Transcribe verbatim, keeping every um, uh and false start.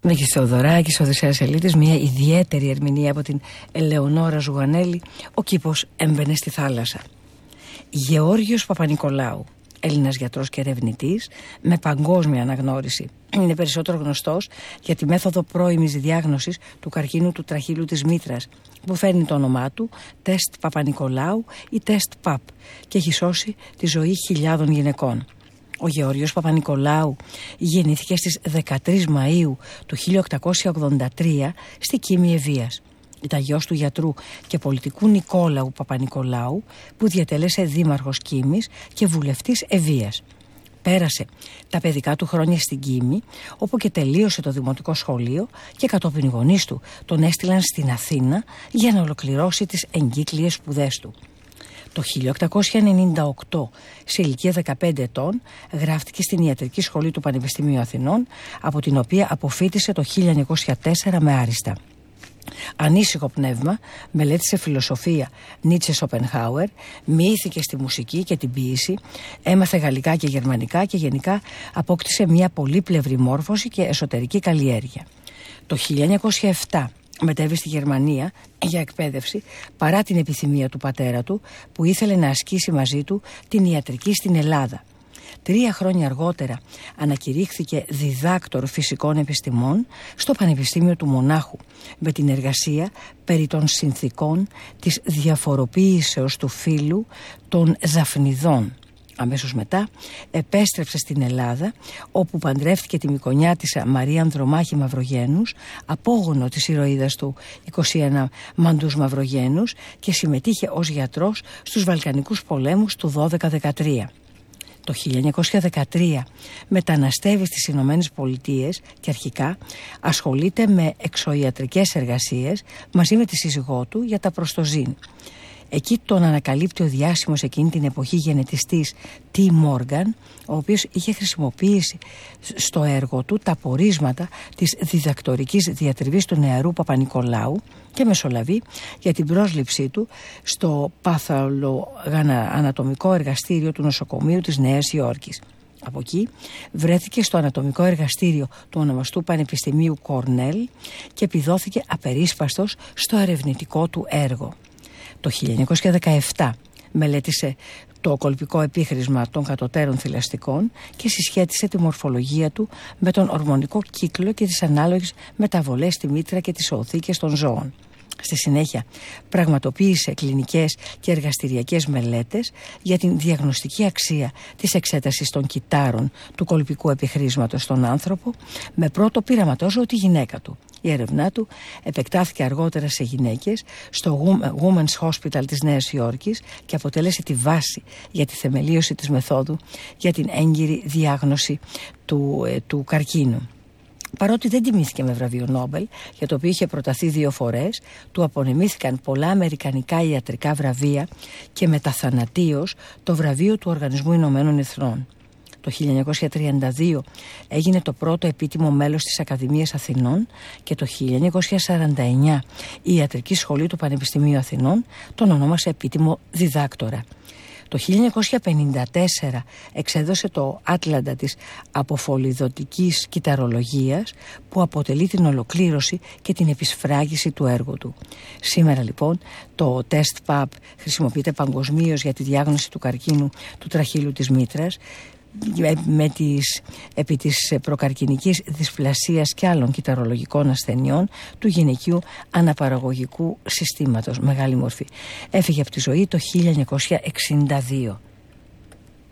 Μίκης Θεοδωράκης, Οδυσσέας Ελίτης, μια ιδιαίτερη ερμηνεία από την Ελεονόρα Ζουγανέλη, ο κήπος έμπαινε στη θάλασσα. Γεώργιος Παπανικολάου, Έλληνας γιατρός και ερευνητής με παγκόσμια αναγνώριση. Είναι περισσότερο γνωστός για τη μέθοδο πρώιμης διάγνωσης του καρκίνου του τραχύλου της μήτρας, που φέρνει το όνομά του τεστ Παπανικολάου ή τεστ παπ και έχει σώσει τη ζωή χιλιάδων γυναικών. Ο Γεώργιος Παπανικολάου γεννήθηκε στις δεκατρείς Μαΐου του χίλια οκτακόσια ογδόντα τρία στη Κίμη Ευβοίας. Ήταν γιος του γιατρού και πολιτικού Νικόλαου Παπανικολάου, που διατέλεσε δήμαρχος Κίμης και βουλευτής Ευβοίας. Πέρασε τα παιδικά του χρόνια στην Κίμη, όπου και τελείωσε το δημοτικό σχολείο, και κατόπιν οι γονείς του τον έστειλαν στην Αθήνα για να ολοκληρώσει τις εγκύκλιες σπουδές του. Το χίλια οκτακόσια ενενήντα οκτώ, σε ηλικία δεκαπέντε ετών, γράφτηκε στην Ιατρική Σχολή του Πανεπιστημίου Αθηνών, από την οποία αποφοίτησε το χίλια εννιακόσια τέσσερα με άριστα. Ανήσυχο πνεύμα, μελέτησε φιλοσοφία Νίτσε Σοπενχάουερ, μοιήθηκε στη μουσική και την ποίηση, έμαθε γαλλικά και γερμανικά και γενικά απόκτησε μια πολύπλευρη μόρφωση και εσωτερική καλλιέργεια. Το χίλια εννιακόσια επτά μετέβη στη Γερμανία για εκπαίδευση, παρά την επιθυμία του πατέρα του, που ήθελε να ασκήσει μαζί του την ιατρική στην Ελλάδα. Τρία χρόνια αργότερα ανακηρύχθηκε διδάκτορ φυσικών επιστημών στο Πανεπιστήμιο του Μονάχου, με την εργασία περί των συνθηκών της διαφοροποίησεως του φύλου των Ζαφνιδών. Αμέσως μετά επέστρεψε στην Ελλάδα, όπου παντρεύτηκε τη Μικονιάτισσα Μαρία Ανδρομάχη Μαυρογένους, απόγονο της ηρωίδας του είκοσι ένα Μαντούς Μαυρογένους, και συμμετείχε ως γιατρός στους Βαλκανικούς πολέμους του δώδεκα δεκατρία. Το χίλια εννιακόσια δεκατρία μεταναστεύει στις Ηνωμένες Πολιτείες και αρχικά ασχολείται με εξωιατρικές εργασίες μαζί με τη σύζυγό του για τα προστοζήν. Εκεί τον ανακαλύπτει ο διάσημος εκείνη την εποχή γενετιστής Τι Μόργαν, ο οποίος είχε χρησιμοποιήσει στο έργο του τα πορίσματα της διδακτορικής διατριβής του νεαρού Παπανικολάου και μεσολαβεί για την πρόσληψή του στο παθολογανατομικό εργαστήριο του νοσοκομείου της Νέας Υόρκης. Από εκεί βρέθηκε στο ανατομικό εργαστήριο του ονομαστού Πανεπιστημίου Κορνέλ και επιδόθηκε απερίσπαστος στο ερευνητικό του έργο. Το χίλια εννιακόσια δεκαεπτά μελέτησε το κολπικό επίχρησμα των κατωτέρων θηλαστικών και συσχέτισε τη μορφολογία του με τον ορμονικό κύκλο και τις ανάλογες μεταβολές στη μήτρα και τις οθήκες των ζώων. Στη συνέχεια πραγματοποίησε κλινικές και εργαστηριακές μελέτες για την διαγνωστική αξία της εξέτασης των κυτάρων του κολπικού επιχρήσματος στον άνθρωπο, με πρώτο πειραματόζωο τη γυναίκα του. Η έρευνά του επεκτάθηκε αργότερα σε γυναίκες στο Women's Hospital της Νέας Υόρκης και αποτέλεσε τη βάση για τη θεμελίωση της μεθόδου για την έγκυρη διάγνωση του, ε, του καρκίνου. Παρότι δεν τιμήθηκε με βραβείο Νόμπελ, για το οποίο είχε προταθεί δύο φορές, του απονεμήθηκαν πολλά αμερικανικά ιατρικά βραβεία και μεταθανατίως το βραβείο του Οργανισμού Ηνωμένων Εθνών. Το χίλια εννιακόσια τριάντα δύο έγινε το πρώτο επίτιμο μέλος της Ακαδημίας Αθηνών και το χίλια εννιακόσια σαράντα εννιά η Ιατρική Σχολή του Πανεπιστημίου Αθηνών τον ονόμασε επίτιμο διδάκτορα. Το χίλια εννιακόσια πενήντα τέσσερα εξέδωσε το Άτλαντα της αποφολιδωτικής κυταρολογίας, που αποτελεί την ολοκλήρωση και την επισφράγιση του έργου του. Σήμερα λοιπόν το τεστ παπ χρησιμοποιείται παγκοσμίως για τη διάγνωση του καρκίνου του τραχύλου της μήτρας, με τις, επί της προκαρκινικής δυσπλασίας και άλλων κυταρολογικών ασθενειών του γυναικείου αναπαραγωγικού συστήματος. Μεγάλη μορφή. Έφυγε από τη ζωή το χίλια εννιακόσια εξήντα δύο.